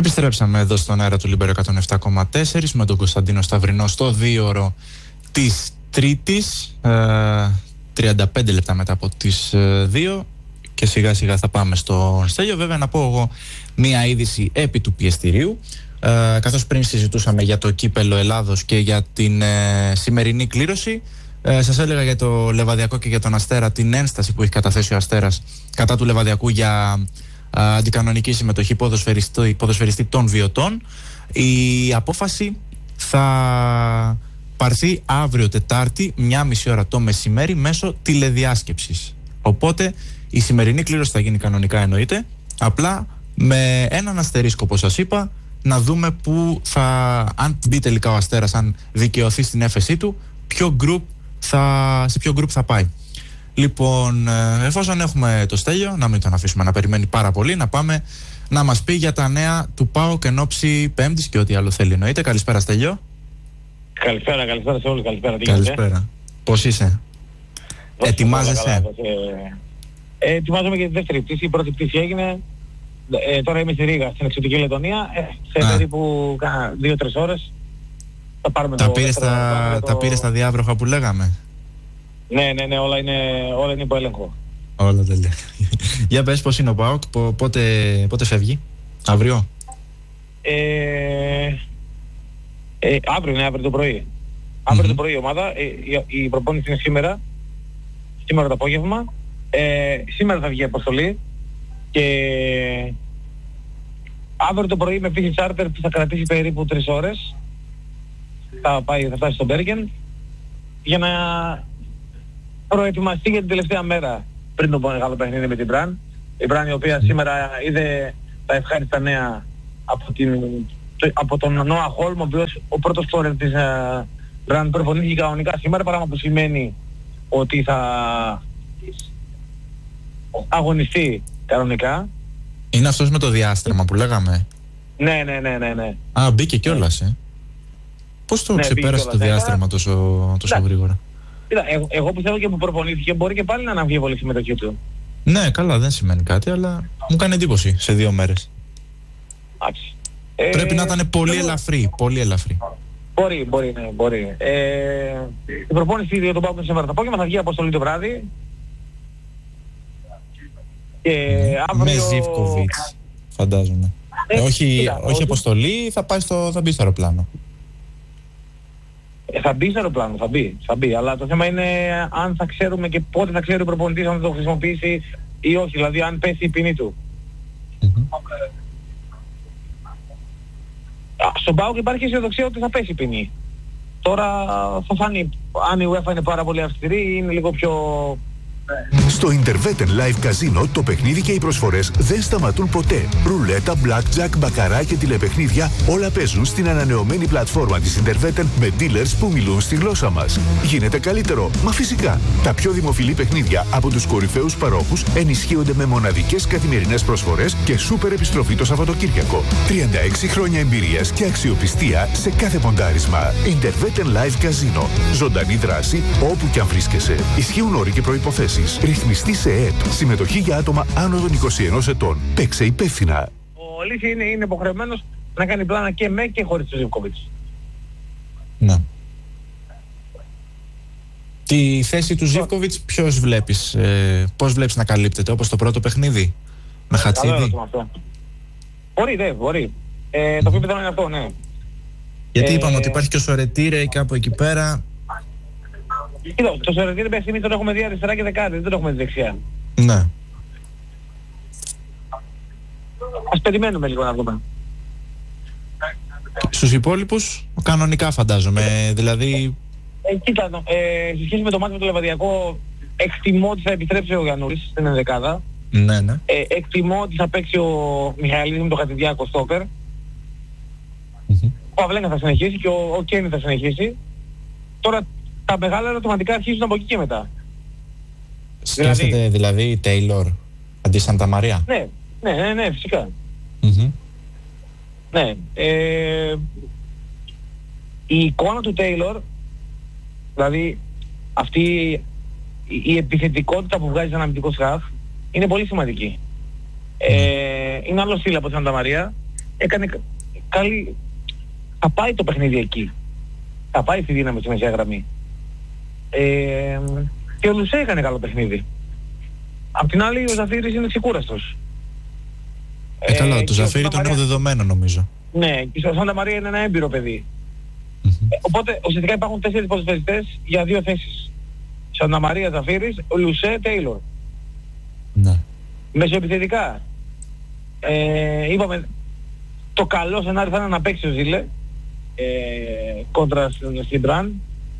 Επιστρέψαμε εδώ στον αέρα του Λίμπερο 107,4 με τον Κωνσταντίνο Σταυρινό στο 2ωρο της Τρίτης, 35 λεπτά μετά από τις 2, και σιγά σιγά θα πάμε στο Στέλιο. Βέβαια να πω εγώ μία είδηση επί του πιεστηρίου, καθώς πριν συζητούσαμε για το κύπελο Ελλάδος και για την σημερινή κλήρωση, σας έλεγα για το Λεβαδιακό και για τον Αστέρα την ένσταση που έχει καταθέσει ο Αστέρας κατά του Λεβαδιακού για αντικανονική συμμετοχή ποδοσφαιριστή των Βιωτών. Η απόφαση θα πάρθει αύριο Τετάρτη 1,5 ώρα το μεσημέρι μέσω τηλεδιάσκεψης. Οπότε η σημερινή κλήρωση θα γίνει κανονικά, εννοείται, απλά με έναν αστερίσκο, όπως σας είπα, να δούμε αν μπει τελικά ο Αστέρας, αν δικαιωθεί στην έφεσή του, σε ποιο γκρουπ θα πάει. Λοιπόν, εφόσον έχουμε το Στέλιο, να μην τον αφήσουμε να περιμένει πάρα πολύ, να πάμε να μας πει για τα νέα του ΠΑΟΚ εν ώψη Πέμπτης και ό,τι άλλο θέλει, εννοείται. Καλησπέρα, Στέλιο. Καλησπέρα σε όλους, καλησπέρα. Καλησπέρα. Πώς είσαι? Ετοιμάζεσαι? Ετοιμάζομαι για τη δεύτερη πτήση. Η πρώτη πτήση έγινε. Τώρα είμαι στη Ρήγα, στην εξωτική Λετωνία. Σε περίπου 2-3 ώρες θα πάρουμε τα πήρες στα διάβροχα που λέγαμε? Ναι, όλα είναι υπό έλεγχο. Όλα τέλεια. Για πες, πώς είναι ο ΠΑΟΚ, πότε φεύγει? Αύριο? Αύριο το πρωί. Αύριο το πρωί η ομάδα. Η προπόνηση είναι σήμερα το απόγευμα. Σήμερα θα βγει η αποστολή και αύριο το πρωί με πτήση τσάρτερ που θα κρατήσει περίπου 3 ώρες θα φτάσει στο Μπέργεν για να προετοιμαστεί για την τελευταία μέρα πριν το μεγάλο παιχνίδι με την Μπραν. Η Μπραν, η οποία σήμερα είδε τα ευχάριστα νέα από τον Νόα Χόλμ, ο οποίος ο πρώτος σκόρερ της Μπραν προπονήθηκε κανονικά σήμερα, πράγμα που σημαίνει ότι θα αγωνιστεί κανονικά. Είναι αυτός με το διάστρεμα που λέγαμε? Ναι. Α, μπήκε κιόλας, Πώς το ξεπέρασε το διάστρεμα τόσο γρήγορα? Εγώ πιστεύω και που προπονήθηκε μπορεί και πάλι να αναμφίβολη η συμμετοχή του. Ναι, καλά, δεν σημαίνει κάτι, αλλά μου κάνει εντύπωση σε 2 μέρες. Πρέπει να ήταν πολύ ελαφρύ. Μπορεί. Η προπόνηση για τον ΠΑΟΚ σήμερα το απόγευμα, θα βγει αποστολή το βράδυ. Και αύριο... Με Ζίβκοβιτς, φαντάζομαι. Όχι αποστολή, θα μπει στο αεροπλάνο. Θα μπει στο αεροπλάνο, θα μπει. Αλλά το θέμα είναι αν θα ξέρουμε και πότε θα ξέρει ο προπονητής αν θα το χρησιμοποιήσει ή όχι. Δηλαδή αν πέσει η ποινή του. Στον ΠΑΟΚ υπάρχει αισιοδοξία ότι θα πέσει η ποινή. Τώρα θα φανεί αν η UEFA είναι πάρα πολύ αυστηρή ή είναι λίγο πιο... Στο Interveten Live Casino το παιχνίδι και οι προσφορές δεν σταματούν ποτέ. Ρουλέτα, blackjack, μπακαρά και τηλεπαιχνίδια όλα παίζουν στην ανανεωμένη πλατφόρμα της Interveten με dealers που μιλούν στη γλώσσα μας. Γίνεται καλύτερο, μα φυσικά. Τα πιο δημοφιλή παιχνίδια από τους κορυφαίους παρόχους ενισχύονται με μοναδικές καθημερινές προσφορές και σούπερ επιστροφή το Σαββατοκύριακο. 36 χρόνια εμπειρίας και αξιοπιστία σε κάθε ποντάρισμα. Interveten Live Casino. Ζωντανή δράση όπου κι αν βρίσκεσαι. Ισχύουν όροι και προϋποθέσεις. Ρυθμιστή σε ΕΕΠ. Συμμετοχή για άτομα άνω των 21 ετών. Παίξε υπεύθυνα. Ο Λύση είναι υποχρεωμένος να κάνει πλάνα και με και χωρίς τον Ζίβκοβιτς. Ναι. Τη θέση του Ζίβκοβιτς ποιος βλέπεις, πώς βλέπεις να καλύπτεται, όπως το πρώτο παιχνίδι με Χατσίδη? Μπορεί. Το πιο πιθανό είναι αυτό, ναι. Γιατί είπαμε ότι υπάρχει και ο Σορετήρε κάπου εκεί πέρα. Κοίτα, το Σορετήρε μέχρι στιγμής τον έχουμε δει αριστερά και δεκάτη, δεν τον έχουμε δει δεξιά. Ναι. Ας περιμένουμε λίγο να δούμε. Στους υπόλοιπους, κανονικά φαντάζομαι, δηλαδή... Κοίτα, σε σχέση με το μάτι με το Λεβαδιακό, εκτιμώ ότι θα επιστρέψει ο Γιαννούλης στην ενδεκάδα. Ναι. Εκτιμώ ότι θα παίξει ο Μιχαηλίδης με τον Χατζηδιάκο στόπερ. Ο Αυλέγκα θα συνεχίσει και ο Κένι θα συνεχίσει. Τώρα τα μεγάλα ερωτηματικά αρχίζουν από εκεί και μετά. Σκέφτεται δηλαδή Τέιλορ αντί Σαντα Μαρία? Ναι, φυσικά. Ναι. Η εικόνα του Τέιλορ, δηλαδή αυτή η επιθετικότητα που βγάζει ένα αμυντικό σκάφ είναι πολύ σημαντική. Είναι άλλο στυλ από τη Σαντα Μαρία. έκανε καλή... Θα πάει το παιχνίδι εκεί. Θα πάει στη δύναμη στη μεσαία γραμμή. Και ο Λουσέ έκανε καλό παιχνίδι. Απ' την άλλη ο Ζαφύρης είναι ξεκούραστος. Καλά, το Ζαφύρι τον έχω δεδομένο νομίζω. Ναι, και ο Σάντα Μαρία είναι ένα έμπειρο παιδί. Οπότε ουσιαστικά υπάρχουν 4 ποδοσφαιριστές για 2 θέσεις. Σάντα Μαρία, Ζαφύρης, Λουσέ, Τέιλορ. Ναι. Μεσοεπιθετικά. Είπαμε, το καλό σενάριο θα είναι να παίξει ο Ζήλε κόντρα στην Μπραν.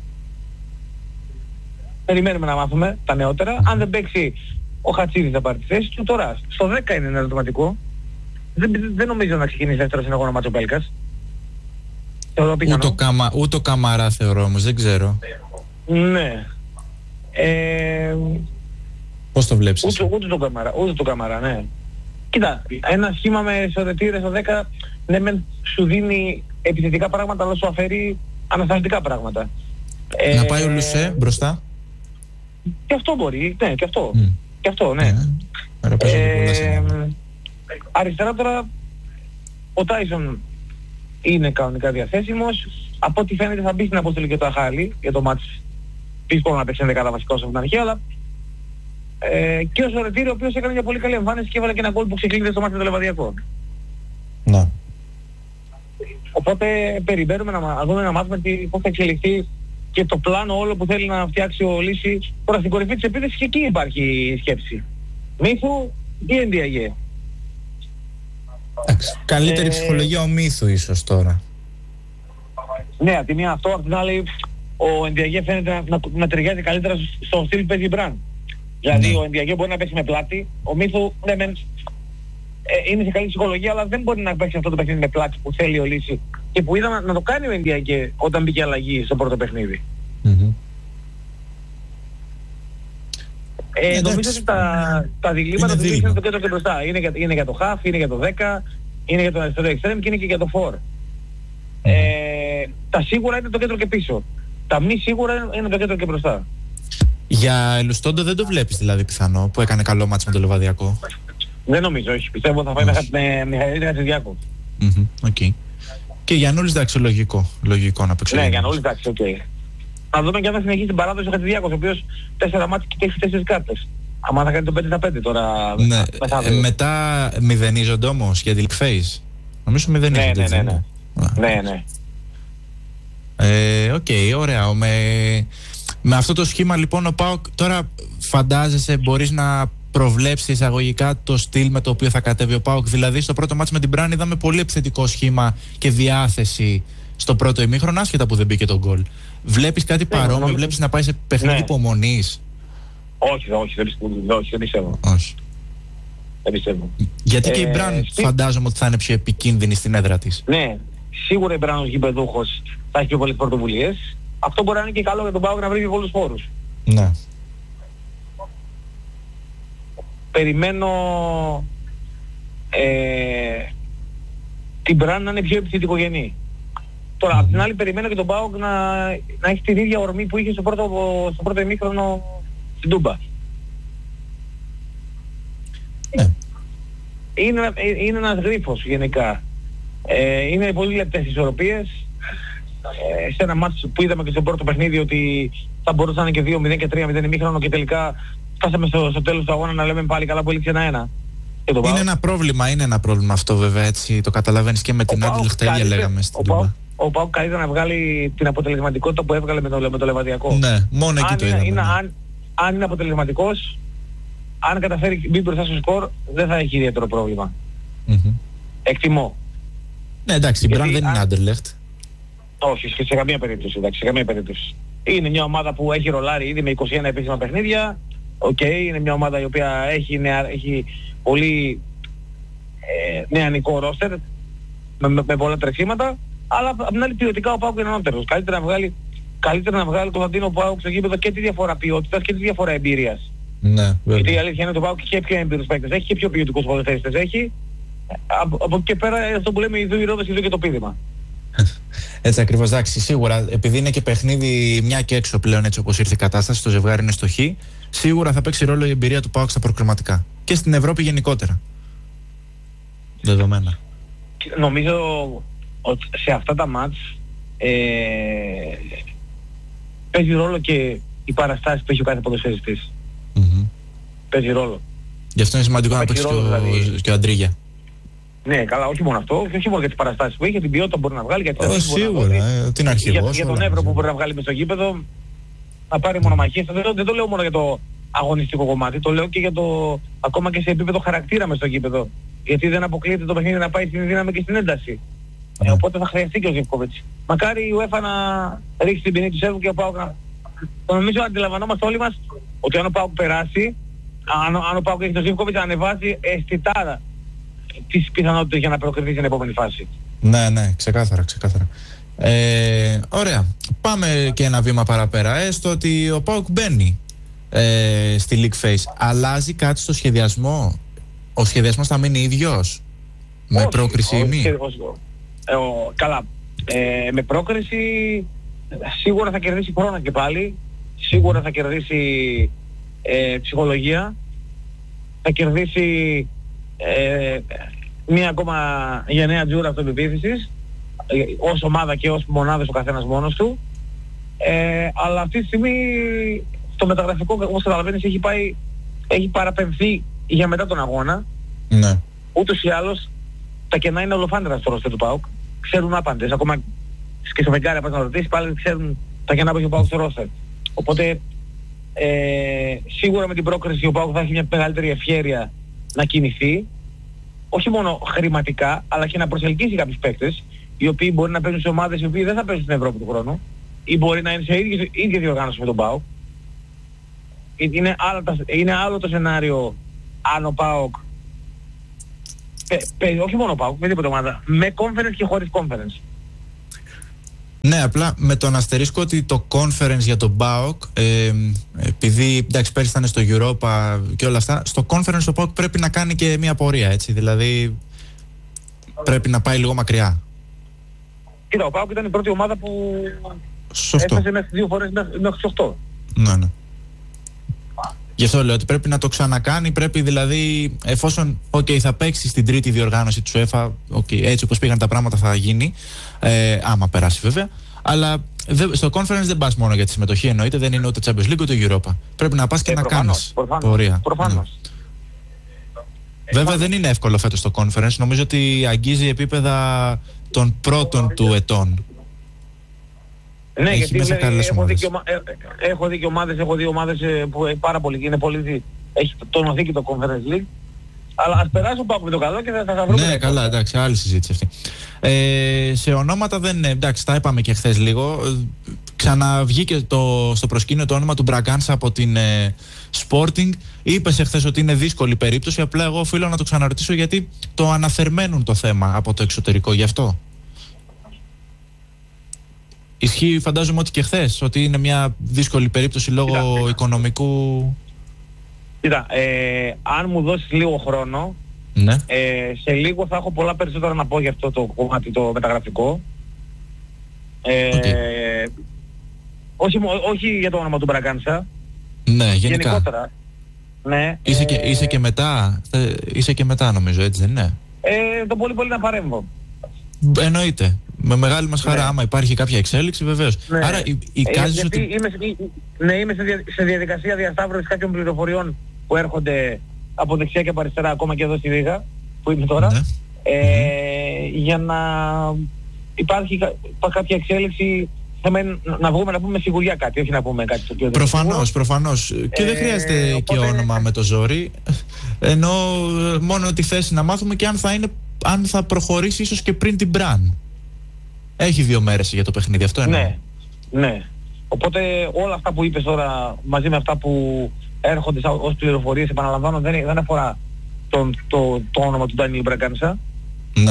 Περιμένουμε να μάθουμε τα νεότερα. Αν δεν παίξει, ο Χατσίδης θα πάρει τη θέση του. Τώρα, στο 10 είναι ένα ερωτηματικό. Δεν νομίζω να ξεκινήσει δεύτερο συνεχόμενο μάτσο Πέλκας. Ούτε ο Καμαρά θεωρώ όμως, δεν ξέρω. Ναι. Πώς το βλέπεις εσύ? Ούτε το Καμαρά, ναι. Κοίτα, ένα σχήμα με Σορετήρες στο 10, ναι μεν σου δίνει επιθετικά πράγματα, αλλά σου αφαιρεί ανασταλτικά πράγματα. Να πάει ο Λουσέ μπροστά. Και αυτό μπορεί, ναι, και αυτό. Και αυτό, ναι. Αριστερά τώρα, ο Τάισον είναι κανονικά διαθέσιμος. Από ό,τι φαίνεται θα μπει στην αποστολή και το Αχάλι για το μάτς. Δύσκολο να παίξει 11 βασικός από την αρχή, αλλά και ο Σορετήρη, ο οποίος έκανε μια πολύ καλή εμφάνιση και έβαλε και ένα γκολ που ξεκλείδε στο μάτι με το Λεβαδιακό. Ναι. Οπότε περιμένουμε να δούμε, να μάθουμε πώς θα εξελιχθεί και το πλάνο όλο που θέλει να φτιάξει ο Λύση. Τώρα στην κορυφή της επίθεσης και εκεί υπάρχει σκέψη. Μύθου ή Ενδιαγέ. Καλύτερη ψυχολογία ο Μύθου ίσως τώρα. Ναι, από τη μία αυτό, από την άλλη ο Ενδιαγέ φαίνεται να ταιριάζει καλύτερα στο στυλ που παίζει η Μπραν. Δηλαδή ο Ενδιαγέ μπορεί να παίξει με πλάτη, ο Μύθου είναι σε καλή ψυχολογία, αλλά δεν μπορεί να παίξει αυτό το παιχνίδι με πλάτη που θέλει ο Λύση και που είδαμε να το κάνει ο Ενδιαγέ όταν μπήκε αλλαγή στο πρώτο παιχνίδι. Νομίζω ότι τα διλήμματα του Λύση είναι το κέντρο και μπροστά. Είναι για το half, είναι για το 10, είναι για το αριστερό extreme και είναι και για το 4. Τα σίγουρα είναι το κέντρο και πίσω. Τα μη σίγουρα είναι το κέντρο και μπροστά. Για Ελουστόντο δεν το βλέπεις δηλαδή πιθανό, που έκανε καλό μάτς με το Λεβαδιακό? Δεν νομίζω, όχι. Πιστεύω θα φάει με Μιχαήλ Χατζηδιάκο. Και Γιαννούλης, εντάξει, λογικό να παίξει. Ναι, Γιαννούλης, εντάξει, οκ. Να δούμε και αν θα συνεχίσει την παράδοση ο Χατζηδιάκος, ο οποίος 4 μάτς και έχει 4 κάρτες. Αν θα κάνει το 5-5 τώρα. Ναι. Μετά μηδενίζονται όμως για τη league phase. Νομίζω μηδενίζονται. Ναι. Οκ, ωραία. Με αυτό το σχήμα λοιπόν ο ΠΑΟΚ τώρα φαντάζεσαι μπορείς να προβλέψεις εισαγωγικά το στυλ με το οποίο θα κατέβει ο ΠΑΟΚ? Δηλαδή στο πρώτο μάτς με την Μπραν είδαμε πολύ επιθετικό σχήμα και διάθεση στο πρώτο ημίχρονο, άσχετα που δεν μπήκε τον γκολ. Βλέπεις κάτι παρόμοιο, βλέπεις να πάει σε παιχνίδι υπομονής? Όχι, δεν πιστεύω. Δεν πιστεύω. Γιατί και η Μπραν φαντάζομαι ότι θα είναι πιο επικίνδυνη στην έδρα της. Ναι, σίγουρα η Μπραν ως γηπεδούχος θα έχει πιο πολλές πρωτοβουλίες. Αυτό μπορεί να είναι και καλό για τον ΠΑΟΚ να βρει και πολλούς χώρους. Ναι. Περιμένω την Μπραν να είναι πιο επιθετικογενή. Τώρα, απ' την άλλη περιμένω και τον ΠΑΟΚ να έχει την ίδια ορμή που είχε στο πρώτο ημίχρονο στην Τούμπα. Είναι ένας γρίφος γενικά. Είναι πολύ λεπτές ισορροπίες. Σε ένα μάτσο που είδαμε και στο πρώτο παιχνίδι ότι θα μπορούσε να είναι και 2-0 και 3-0 ημίχρονο και τελικά φτάσαμε στο τέλος του αγώνα να λέμε πάλι καλά που έλειξε 1-1. Είναι ένα πρόβλημα αυτό βέβαια, έτσι το καταλαβαίνεις και με την Άντλεχτ τα ίδια λέγαμε στην Τούμπα. Ο ΠΑΟΚ καλύτερα να βγάλει την αποτελεσματικότητα που έβγαλε με το Λεβαδιακό. Ναι, μόνο εκεί το είδαμε. Αν είναι αποτελεσματικός, αν καταφέρει μπει μπροστά στο σκορ, δεν θα έχει ιδιαίτερο πρόβλημα. Εκτιμώ. Ναι, εντάξει, η Μπραν δεν είναι Άντλεχτ. Όχι, σε καμία περίπτωση, εντάξει, σε καμία περίπτωση. Είναι μια ομάδα που έχει ρολάρει ήδη με 21 επίσημα παιχνίδια. Είναι μια ομάδα η οποία έχει πολύ νεανικό ρόστερ με πολλά τρεξίματα, αλλά από την άλλη ποιοτικά ο ΠΑΟΚ είναι ανώτερος. Καλύτερα να βγάλει το Κωνσταντίνο ΠΑΟΚ στο γήπεδο και τη διαφορά ποιότητας και τη διαφορά εμπειρίας. Ναι, γιατί η αλήθεια είναι ότι ο ΠΑΟΚ και πιο εμπειρούς παίκτες έχει και πιο ποιοτικούς ποδοσφαιριστές έχει. Από εκεί και πέρα αυτό που λέμε ειδού η ρόδος, ειδού και το πείδημα. Έτσι ακριβώς, εντάξει, σίγουρα επειδή είναι και παιχνίδι μια και έξω πλέον, έτσι όπως ήρθε η κατάσταση, το ζευγάρι είναι στο Χ, σίγουρα θα παίξει ρόλο η εμπειρία του ΠΑΟΚ στα προκριματικά και στην Ευρώπη γενικότερα. Δεδομένα. νομίζω ότι σε αυτά τα μάτς παίζει ρόλο και οι παραστάσεις που έχει ο κάθε ποδοσφαιριστής. Παίζει ρόλο. Γι' αυτό είναι σημαντικό να παίξει και ο Αντρίγια. Ναι, καλά, όχι μόνο αυτό, όχι μόνο για τις παραστάσεις που έχει, για την ποιότητα που μπορεί να βγάλει, για τις ασεις που μπορεί να βγάλει, την αρχηγός, για τον Εύρο που μπορεί να βγάλει μες στο γήπεδο, να πάρει μονομαχίες. Δεν το λέω μόνο για το αγωνιστικό κομμάτι, το λέω και για το ακόμα και σε επίπεδο χαρακτήρα μες στο γήπεδο. Γιατί δεν αποκλείεται το παιχνίδι να πάει στην δύναμη και στην ένταση. Οπότε θα χρειαστεί και ο Ζιβκόβιτς. Μακάρι η UEFA να ρίξει την ποινή του Σέρβου και ο ΠΑΟΚ να... Νομίζω αντιλαμβανόμαστε όλοι μας ότι αν ο ΠΑΟΚ περάσει, αν ο ΠΑΟΚ έχει τον Ζιβκόβιτς, ανεβάζει αισθητά τις πιθανότητες για να προκριθεί στην επόμενη φάση. Ναι, ξεκάθαρα. Ωραία. Πάμε και ένα βήμα παραπέρα. Έστω ότι ο ΠΑΟΚ μπαίνει στη League Phase. Αλλάζει κάτι στο σχεδιασμό? Ο σχεδιασμός θα μείνει ίδιος? Με πρόκριση ή μη? Καλά. Με πρόκριση σίγουρα θα κερδίσει χρόνο και πάλι. Σίγουρα θα κερδίσει ψυχολογία. Θα κερδίσει μία ακόμα γενναία τζούρα αυτοπεποίθησης ως ομάδα και ως μονάδες ο καθένας μόνος του. Αλλά αυτή τη στιγμή στο μεταγραφικό, όπως καταλαβαίνεις, έχει παραπεμφθεί για μετά τον αγώνα. Ναι. Ούτως ή άλλως τα κενά είναι ολοφάνερα στο ρόστερ του ΠΑΟΚ. Ξέρουν άπαντες. Ακόμα και στο φεγγάρι πας να ρωτήσεις, πάλι ξέρουν τα κενά που έχει ο ΠΑΟΚ στο ρόστερ. Οπότε σίγουρα με την πρόκριση ο ΠΑΟΚ θα έχει μια μεγαλύτερη ευχέρεια να κινηθεί. Όχι μόνο χρηματικά, αλλά και να προσελκύσει κάποιους παίκτες, οι οποίοι μπορεί να παίζουν σε ομάδες οι οποίοι δεν θα παίζουν στην Ευρώπη του χρόνου, ή μπορεί να είναι σε ίδια διοργάνωση με τον ΠΑΟΚ. Είναι άλλο το σενάριο αν ο ΠΑΟΚ όχι μόνο ο ΠΑΟΚ, με τίποτα ομάδα, με conference και χωρίς conference. Ναι, απλά με τον αστερίσκο ότι το conference για τον ΠΑΟΚ, επειδή εντάξει πέρυσι ήταν στο Europa και όλα αυτά, στο conference ο ΠΑΟΚ πρέπει να κάνει και μια πορεία, έτσι, δηλαδή πρέπει να πάει λίγο μακριά. Κοίτα, ο ΠΑΟΚ ήταν η πρώτη ομάδα που σωστό. Έφτασε μέχρι 2 φορές μέχρι τις 8. Ναι. Γι' αυτό λέω ότι πρέπει να το ξανακάνει, πρέπει δηλαδή, εφόσον θα παίξει στην τρίτη διοργάνωση του UEFA, έτσι όπως πήγαν τα πράγματα θα γίνει, άμα περάσει βέβαια, αλλά στο conference δεν πας μόνο για τη συμμετοχή, εννοείται, δεν είναι ούτε Champions League ούτε Europa. Πρέπει να πας και να κάνεις πορεία. Προφανώς. Βέβαια δεν είναι εύκολο φέτος το conference, νομίζω ότι αγγίζει επίπεδα των πρώτων του ετών. Ναι, έχει γιατί έχω δει και ομάδες που πάρα πολύ είναι πολύ, έχει τονωθεί και το Conference League. Αλλά ας περάσουμε πάμε με το καλό και θα βρούμε. Ναι, καλά, εντάξει, άλλη συζήτηση αυτή. Σε ονόματα δεν, εντάξει, τα είπαμε και χθες λίγο. Ξαναβγήκε στο προσκήνιο το όνομα του Μπραγκάνσα από την Sporting. Είπες εχθές ότι είναι δύσκολη περίπτωση, απλά εγώ οφείλω να το ξαναρωτήσω γιατί το αναθερμαίνουν το θέμα από το εξωτερικό, γι' αυτό. Ισχύει, φαντάζομαι ότι και χθες, ότι είναι μια δύσκολη περίπτωση λόγω οικονομικού. Κοίτα, αν μου δώσεις λίγο χρόνο, ναι. Σε λίγο θα έχω πολλά περισσότερα να πω για αυτό το κομμάτι το μεταγραφικό. Όχι για το όνομα του Μπραγκάνσα. Ναι, γενικά. Γενικότερα. Ναι. Είσαι και μετά νομίζω, έτσι δεν είναι? Το πολύ να παρέμβω. Εννοείται. Με μεγάλη μας χαρά, άμα υπάρχει κάποια εξέλιξη, βεβαίως. Ναι. Άρα εικάζεις ότι... Είμαι σε διαδικασία διασταύρωσης κάποιων πληροφοριών που έρχονται από δεξιά και από αριστερά, ακόμα και εδώ στη Ρήγα, που είμαι τώρα. Ναι. Για να υπάρχει κάποια εξέλιξη, να βγούμε να πούμε σιγουριά κάτι, όχι να πούμε κάτι το οποίο δεν είναι. Προφανώς. Και δεν χρειάζεται και όνομα με το ζόρι. Ενώ μόνο τη θέση να μάθουμε και αν θα προχωρήσει ίσως και πριν την Μπραν. Έχει 2 μέρες για το παιχνίδι, αυτό εννοώ. Ναι. Οπότε όλα αυτά που είπες τώρα μαζί με αυτά που έρχονται ως πληροφορίες, επαναλαμβάνω, δεν αφορά το όνομα του Ντάνιελ Μπραγκάνσα. Ναι.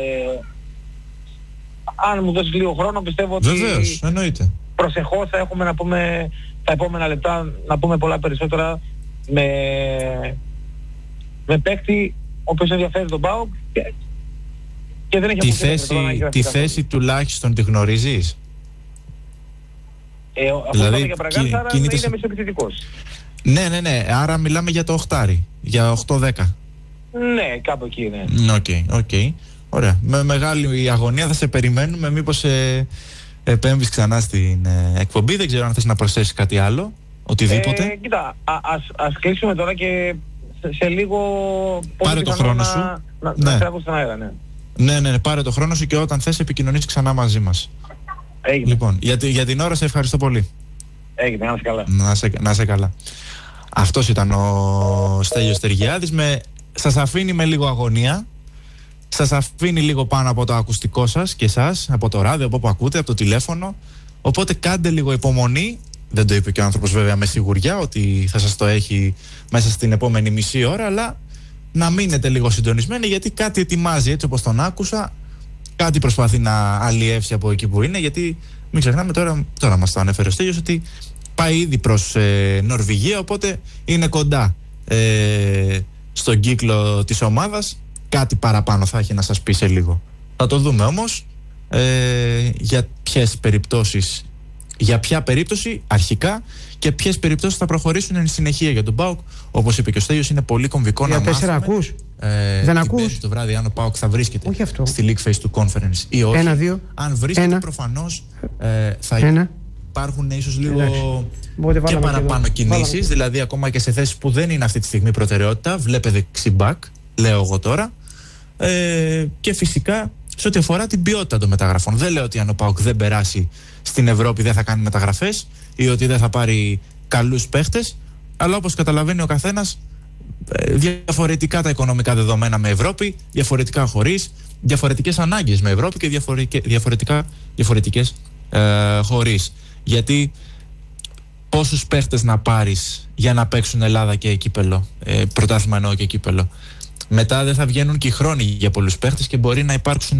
Αν μου δώσεις λίγο χρόνο, πιστεύω ότι βεβαίως, εννοείται. Προσεχώς θα έχουμε να πούμε τα επόμενα λεπτά, να πούμε πολλά περισσότερα με παίκτη ο οποίος ενδιαφέρει τον ΠΑΟΚ και δεν έχει τη θέση τουλάχιστον τη γνωρίζεις? Δηλαδή για Μπραγκάνσα, άρα είναι μεσοεπιθετικός. Ναι, άρα μιλάμε για το 8, για 8-10. Ναι, κάπου εκεί είναι. Οκ. Ωραία. Με μεγάλη αγωνία θα σε περιμένουμε. Μήπως επέμβεις ξανά στην εκπομπή. Δεν ξέρω αν θες να προσθέσεις κάτι άλλο. Οτιδήποτε. Κοίτα, ας κλείσουμε τώρα και σε λίγο... Πάρε το χρόνο σου. Να σε άκουσω στον αέρα, ναι. Ναι, πάρε το χρόνο σου και όταν θες επικοινωνείς ξανά μαζί μας. Έγινε. Λοιπόν, για την ώρα σε ευχαριστώ πολύ. Έγινε, να είσαι καλά. Να είσαι καλά. Αυτός ήταν ο Στέλιος Τεργιάδης. Σας αφήνει με λίγο αγωνία. Σας αφήνει λίγο πάνω από το ακουστικό σας και εσάς, από το ράδιο, από όπου ακούτε, από το τηλέφωνο. Οπότε κάντε λίγο υπομονή. Δεν το είπε και ο άνθρωπος βέβαια με σιγουριά ότι θα σας το έχει μέσα στην επόμενη μισή ώρα, αλλά να μείνετε λίγο συντονισμένοι, γιατί κάτι ετοιμάζει, έτσι όπως τον άκουσα. Κάτι προσπαθεί να αλλιεύσει από εκεί που είναι, γιατί μην ξεχνάμε τώρα μας το ανέφερε ο Στέλιος, ότι πάει ήδη προς Νορβηγία, οπότε είναι κοντά στον κύκλο της ομάδας. Κάτι παραπάνω θα έχει να σας πει σε λίγο. Θα το δούμε όμως για ποιες περιπτώσεις, για ποια περίπτωση αρχικά και ποιες περιπτώσεις θα προχωρήσουν εν συνεχεία για τον ΠΑΟΚ. Όπως είπε και ο Στέλιος, είναι πολύ κομβικό να μάθουμε. Για 4 ακούς? Δεν ακούς? Το βράδυ αν ο ΠΑΟΚ θα βρίσκεται στη League Phase του Conference ή όχι. 1-2. Αν βρίσκεται προφανώς θα υπάρχουν ίσως λίγο και παραπάνω κινήσεις, δηλαδή ακόμα και σε θέσεις που δεν είναι αυτή τη στιγμή προτεραιότητα. Βλέπε δεξιμπακ, λέω εγώ τώρα. Και φυσικά σε ό,τι αφορά την ποιότητα των μεταγραφών. Δεν λέω ότι αν ο ΠΑΟΚ δεν περάσει στην Ευρώπη δεν θα κάνει μεταγραφές ή ότι δεν θα πάρει καλούς παίχτες, αλλά όπως καταλαβαίνει ο καθένας, διαφορετικά τα οικονομικά δεδομένα με Ευρώπη, διαφορετικά χωρίς, διαφορετικές ανάγκες με Ευρώπη και διαφορετικές χωρίς. Γιατί πόσους παίχτες να πάρεις για να παίξουν Ελλάδα και κύπελο, πρωτάθλημα εννοώ και κύπελο. Μετά δεν θα βγαίνουν και οι χρόνοι για πολλούς παίχτες και μπορεί να υπάρξουν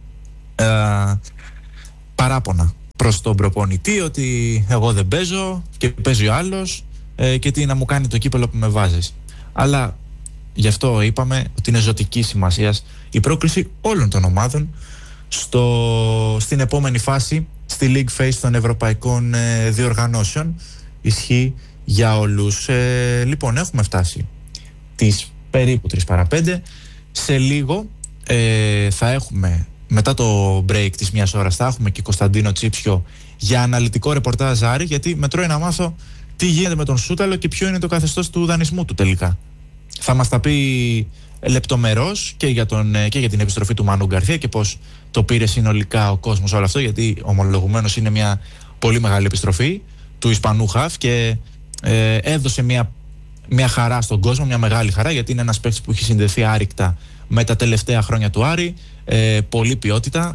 παράπονα προς τον προπονητή ότι εγώ δεν παίζω και παίζει ο άλλος και τι να μου κάνει το κύπελο που με βάζεις. Αλλά γι' αυτό είπαμε ότι είναι ζωτική σημασίας η πρόκληση όλων των ομάδων στην επόμενη φάση, στη League Phase των ευρωπαϊκών διοργανώσεων. Ισχύει για όλους. Λοιπόν, έχουμε φτάσει τις περίπου 3 παρά 5. Σε λίγο θα έχουμε, μετά το break της μιας ώρας, θα έχουμε και Κωνσταντίνο Τσίψιο για αναλυτικό ρεπορτάζ Άρη, γιατί με τρώει να μάθω τι γίνεται με τον Σούταλο και ποιο είναι το καθεστώς του δανεισμού του τελικά. Θα μας τα πει λεπτομερώς και για την επιστροφή του Μανού Γκαρθία και πώς το πήρε συνολικά ο κόσμος όλο αυτό, γιατί ομολογουμένως είναι μια πολύ μεγάλη επιστροφή του Ισπανού χαφ και έδωσε μια χαρά στον κόσμο, μια μεγάλη χαρά, γιατί είναι ένας παίκτης που έχει συνδεθεί άρρηκτα με τα τελευταία χρόνια του Άρη, πολλή ποιότητα,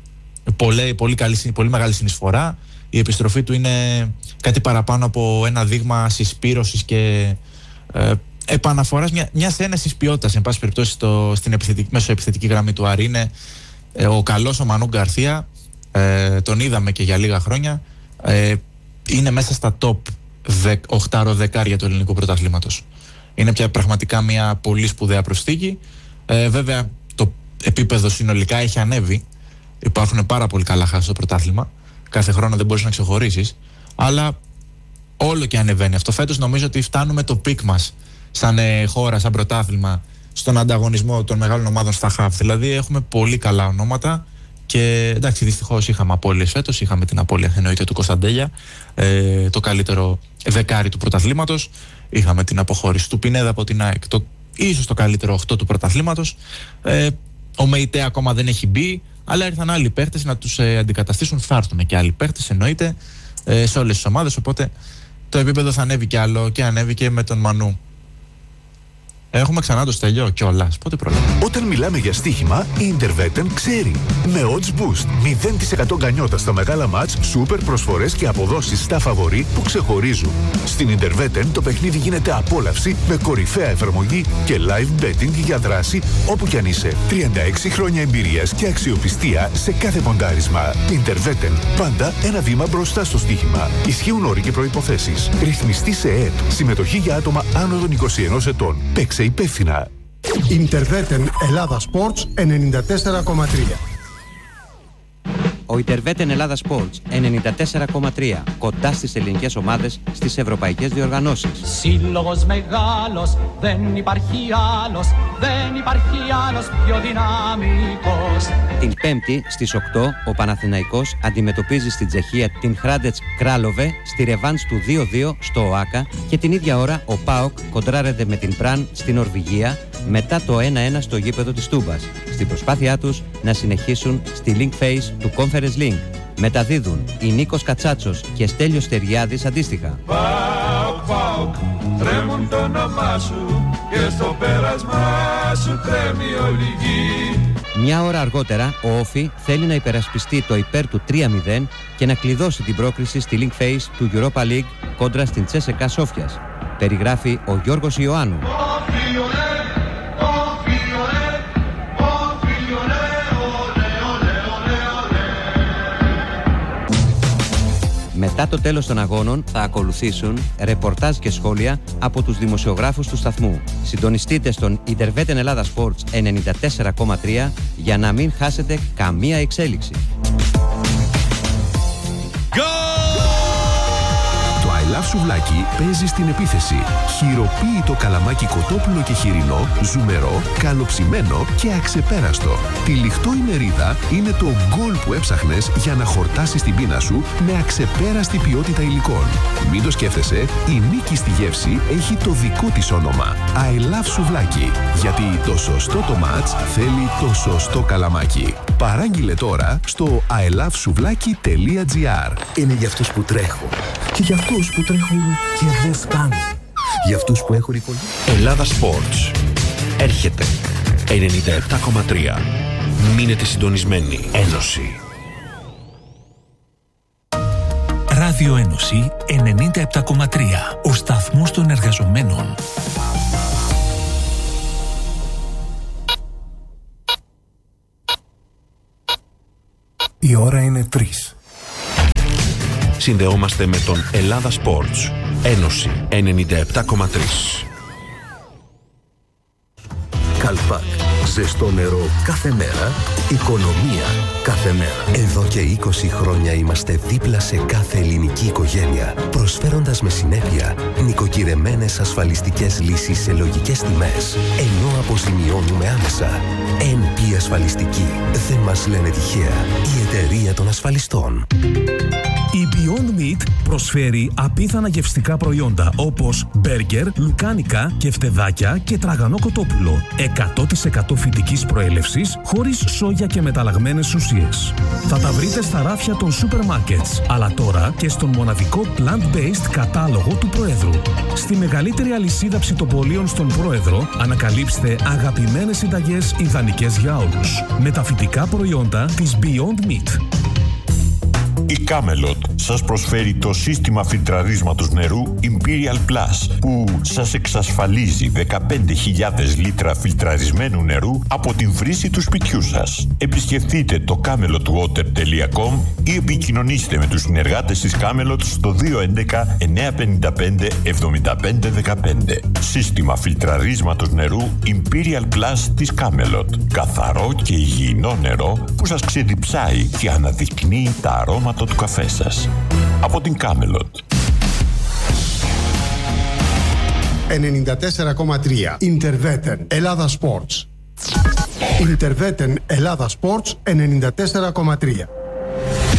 πολύ μεγάλη συνεισφορά. Η επιστροφή του είναι κάτι παραπάνω από ένα δείγμα συσπήρωσης και επαναφοράς μιας ένεσης ποιότητας, εν πάση περιπτώσει, στην μεσοεπιθετική γραμμή του Άρη. Είναι ο καλός ο Μανού Γκαρθία, τον είδαμε και για λίγα χρόνια, είναι μέσα στα top 8-10 του ελληνικού πρωταθλήματος. Είναι πια πραγματικά μια πολύ σπουδαία προσθήκη. Βέβαια το επίπεδο συνολικά έχει ανέβει. Υπάρχουν πάρα πολύ καλά χάσει στο πρωτάθλημα. Κάθε χρόνο δεν μπορείς να ξεχωρίσεις. Αλλά όλο και ανεβαίνει αυτό. Φέτος νομίζω ότι φτάνουμε το πικ μας σαν χώρα, σαν πρωτάθλημα, στον ανταγωνισμό των μεγάλων ομάδων στα χαφ. Δηλαδή έχουμε πολύ καλά ονόματα. Και εντάξει, δυστυχώς είχαμε απώλειες φέτος. Είχαμε την απώλεια, εννοείται, του Κωνσταντέλια, το καλύτερο δεκάρι του πρωταθλήματος. Είχαμε την αποχώρηση του Πινέδα από την ΑΕΚ, ίσως το καλύτερο 8 του πρωταθλήματος. Ο Μεϊτέ ακόμα δεν έχει μπει, αλλά ήρθαν άλλοι παίχτες να τους αντικαταστήσουν. Θα έρθουν και άλλοι παίχτες, εννοείται, σε όλες τις ομάδες. Οπότε το επίπεδο θα ανέβει κι άλλο και ανέβηκε με τον Μανού. Έχουμε ξανά το Στέλιο κιόλας. Πότε προλάβαμε. Όταν μιλάμε για στοίχημα, η Interveten ξέρει. Με odds boost, 0% γκανιότα στα μεγάλα μάτς, σούπερ προσφορές και αποδόσεις στα φαβορί που ξεχωρίζουν. Στην Interveten το παιχνίδι γίνεται απόλαυση με κορυφαία εφαρμογή και live betting για δράση όπου κι αν είσαι. 36 χρόνια εμπειρίας και αξιοπιστία σε κάθε ποντάρισμα. Interveten, πάντα ένα βήμα μπροστά στο στοίχημα. Ισχύουν όροι και προϋποθέσεις. Ρυθμιστή σε ΕΕΠ. Συμμετοχή για άτομα άνω των 21 ετών. Παίξε υπεύθυνα. Interveten Ελλάδα Sports 94,3. ο Ιντερβέτεν Ελλάδα Sports 94,3 κοντά στις ελληνικές ομάδες στις ευρωπαϊκές διοργανώσεις. Σύλλογος μεγάλος, δεν υπάρχει άλλος πιο δυναμικός. Την Πέμπτη στις 8 ο Παναθηναϊκός αντιμετωπίζει στην Τσεχία την Hrádec Králové στη ρεβάνς του 2-2 στο ΟΑΚΑ και την ίδια ώρα ο ΠΑΟΚ κοντράρεται με την Πραν στην Νορβηγία μετά το 1-1 στο γήπεδο της Τούμπας, στην προσπάθειά τους να συνεχίσουν στη Link Phase του Conference Link. Μεταδίδουν οι Νίκος Κατσάτσος και Στέλιος Στεριάδης αντίστοιχα. ΠΑΟΚ, τρέμουν το όνομά σου και στο πέρασμά σου τρέμει όλη γη. Μια ώρα αργότερα ο Όφι θέλει να υπερασπιστεί το υπέρ του 3-0 και να κλειδώσει την πρόκριση στη Link Phase του Europa League κόντρα στην Τσέσεκα Σόφιας. Περιγράφει ο Γιώργος Ιωάννου. Μετά το τέλος των αγώνων θα ακολουθήσουν ρεπορτάζ και σχόλια από τους δημοσιογράφους του σταθμού. Συντονιστείτε στον Ιντερβέτεν Ελλάδα Sports 94,3 για να μην χάσετε καμία εξέλιξη. I Love Σουβλάκι παίζει στην επίθεση. Χειροποίητο καλαμάκι κοτόπουλο και χοιρινό, ζουμερό, καλοψημένο και αξεπέραστο. Τυλιχτό η μερίδα είναι το γκολ που έψαχνες για να χορτάσεις την πείνα σου με αξεπέραστη ποιότητα υλικών. Μην το σκέφτεσαι, η νίκη στη γεύση έχει το δικό της όνομα. I Love Σουβλάκι. Γιατί το σωστό το μάτς θέλει το σωστό καλαμάκι. Παράγγειλε τώρα στο ilovesuvlaki.gr. Είναι για αυτούς που τρέχουν και για αυτούς που τρέχουν και δεν φτάνουν. Για αυτούς που έχουν εικόνα. Ελλάδα Sports. Έρχεται. 97,3. Μείνετε συντονισμένοι. Ένωση. Ράδιο Ένωση 97,3. Ο σταθμός των εργαζομένων. Η ώρα είναι 3. Συνδεόμαστε με τον Ελλάδα Sports. Ένωση 97,3. Καλπάκ. Ζεστό νερό κάθε μέρα. Οικονομία κάθε μέρα. Εδώ και 20 χρόνια είμαστε δίπλα σε κάθε ελληνική οικογένεια, προσφέροντας με συνέπεια νοικοκυρεμένες ασφαλιστικές λύσεις σε λογικές τιμές, ενώ αποζημιώνουμε άμεσα. NP Ασφαλιστική. Δεν μας λένε τυχαία. Η εταιρεία των ασφαλιστών. Η Beyond Meat προσφέρει απίθανα γευστικά προϊόντα όπως μπέργκερ, λουκάνικα, κεφτεδάκια και τραγανό κοτόπουλο. 100% φυτικής προέλευσης, χωρίς σόγια και μεταλλαγμένες ουσίες. Θα τα βρείτε στα ράφια των σούπερ μάρκετς, αλλά τώρα και στον μοναδικό plant-based κατάλογο του Προέδρου. Στη μεγαλύτερη αλυσίδα ψητοπολίων στον Πρόεδρο ανακαλύψτε αγαπημένες συνταγές ιδανικές για όλους. Με τα φυτικά προϊόντα της Beyond Meat. Η Camelot σας προσφέρει το σύστημα φιλτραρίσματος νερού Imperial Plus που σας εξασφαλίζει 15.000 λίτρα φιλτραρισμένου νερού από την βρύση του σπιτιού σας. Επισκεφτείτε το camelotwater.com ή επικοινωνήστε με τους συνεργάτες της Camelot στο 211 955 7515. Σύστημα φιλτραρίσματος νερού Imperial Plus της Camelot. Καθαρό και υγιεινό νερό που σας ξεδιψάει και αναδεικνύει τα αρώματα του καφέ σας. Από την Camelot. 94,3 Ιντερβέτεν Ελλάδα Sports. Ιντερβέτεν Ελλάδα Sports 94,3.